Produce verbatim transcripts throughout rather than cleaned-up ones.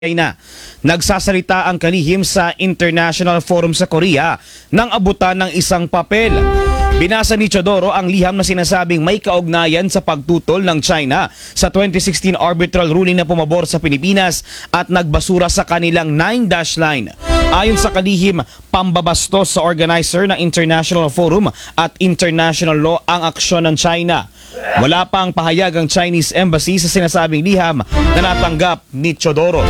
China. Nagsasalita ang kalihim sa International Forum sa Korea nang abutan ng isang papel. Binasa ni Teodoro ang liham na sinasabing may kaugnayan sa pagtutol ng China sa twenty sixteen arbitral ruling na pumabor sa Pilipinas at nagbasura sa kanilang nine dash line. Ayon sa kalihim, pambabastos sa organizer ng International Forum at international law ang aksyon ng China. Wala pang pahayag ang Chinese Embassy sa sinasabing liham na natanggap ni Teodoro.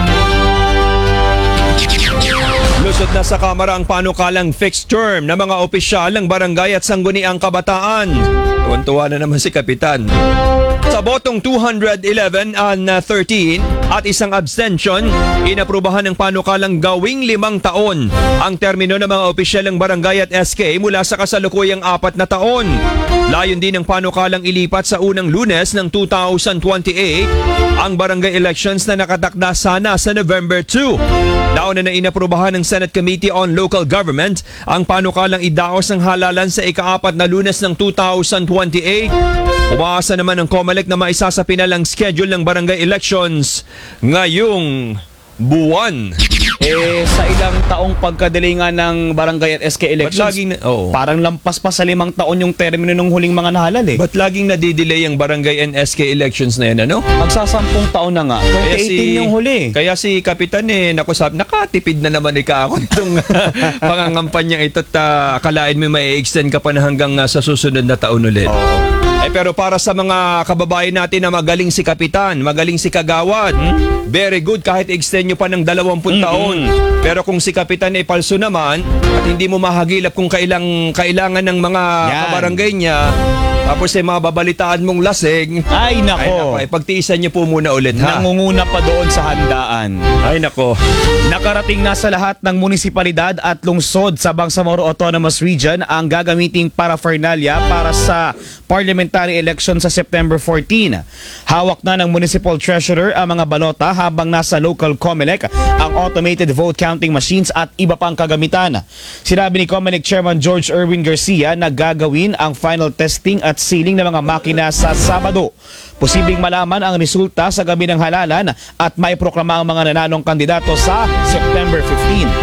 Lusot na sa Kamara ang panukalang fixed term na mga opisyal ng barangay at sangguniang kabataan. Tuwan-tuwa na naman si Kapitan. Sa botong two hundred eleven and thirteen at isang abstention, inaprubahan ng panukalang gawing limang taon ang termino ng mga opisyal ng barangay at S K mula sa kasalukuyang apat na taon. Layon din ng panukalang ilipat sa unang Lunes ng two thousand twenty-eight ang barangay elections na nakatakda sana sa November two. Nauna na inaprubahan ng Senate Committee on Local Government ang panukalang idaos ng halalan sa ikaapat na Lunes ng two thousand twenty-eight. Umaasa naman ng COMELEC na maisasapinal ang schedule ng barangay elections ngayong buwan. Eh, sa ilang taong pagkadalingan ng barangay at S K elections, laging na- oo. parang lampas pa sa limang taon yung termino ng huling mga nahalal eh. Ba't laging nadidelay ang barangay and S K elections na yan, ano? Magsasampung taon na nga. twenty eighteen yung huli. Kaya si Kapitan eh, naku, sab, nakatipid na naman ika ako itong pangangampanya ito at uh, akalain mo may extend ka pa na hanggang uh, sa susunod na taon ulit. Oo. Eh pero para sa mga kababayan natin na magaling si Kapitan, magaling si Kagawad, hmm? very good kahit extend nyo pa ng dalawampung Mm-hmm. taon. Pero kung si Kapitan ay palso naman at hindi mo mahagilap kung kailang, kailangan ng mga Yan. kabarangay niya, tapos ay mababalitaan mong lasing, Ay ay nako, nako. ay pagtiisan niyo po muna ulit ha. Nangunguna pa doon sa handaan. Ay nako. Nakarating na sa lahat ng munisipalidad at lungsod sa Bangsamoro Autonomous Region ang gagamiting paraphernalia para sa parliamentary election sa September fourteen. Hawak na ng Municipal Treasurer ang mga balota habang nasa local COMELEC ang automated vote counting machines at iba pang kagamitan. Sinabi ni COMELEC Chairman George Erwin Garcia na gagawin ang final testing at sealing ng mga makina sa Sabado. Posibleng malaman ang resulta sa gabi ng halalan at may proklama ang mga nanalong kandidato sa September fifteenth.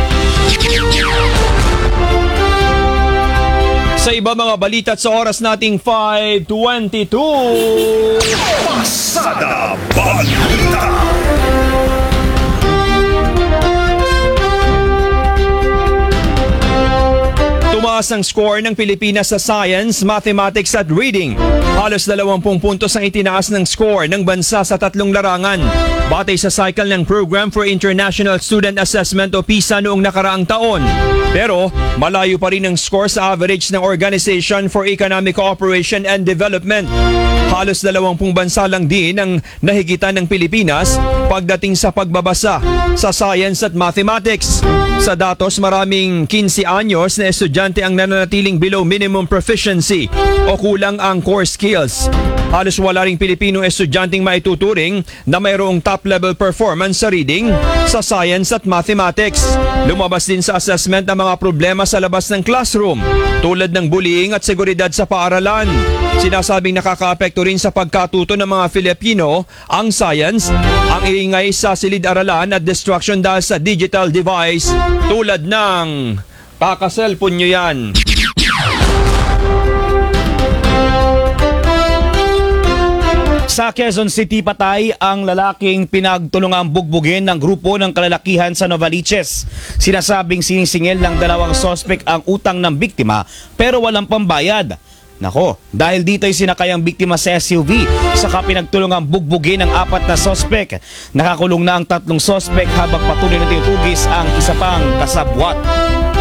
Sa iba mga balita at sa oras nating five twenty-two. Pasada Balita. Tumaas ang score ng Pilipinas sa Science, Mathematics at Reading. Halos dalawampung puntos ang itinaas ng score ng bansa sa tatlong larangan. Batay sa cycle ng Program for International Student Assessment o PISA noong nakaraang taon. Pero malayo pa rin ang score sa average ng Organization for Economic Cooperation and Development. Halos dalawampung bansa lang din ang nahigitan ng Pilipinas pagdating sa pagbabasa sa Science at Mathematics. Sa datos, maraming fifteen anyos na estudyante ang nananatiling below minimum proficiency o kulang ang core skills. Halos wala ring Pilipinong estudyanteng maituturing na mayroong top-level performance sa reading, sa science at mathematics. Lumabas din sa assessment ang mga problema sa labas ng classroom, tulad ng bullying at seguridad sa paaralan. Sinasabing nakakaapekto rin sa pagkatuto ng mga Filipino ang science, ang iingay sa silid-aralan at distraction dahil sa digital device tulad ng kaka-cellphone nyo yan. Sa Quezon City, patay ang lalaking pinagtulungang bugbugin ng grupo ng kalalakihan sa Novaliches. Sinasabing sinisingil ng dalawang sospek ang utang ng biktima pero walang pambayad. Nako, dahil dito'y sinakay ang biktima sa S U V, saka pinagtulungang bugbugin ng apat na sospek. Nakakulong na ang tatlong sospek habang patuloy na tinutugis ang isa pang kasabwat.